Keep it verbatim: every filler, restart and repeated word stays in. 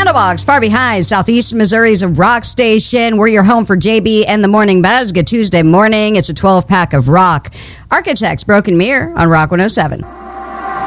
Sodabox, far behind Southeast Missouri's rock station. We're your home for J B and the Morning Buzz. Good Tuesday morning. It's a twelve pack of rock. Architects, Broken Mirror on Rock one oh seven.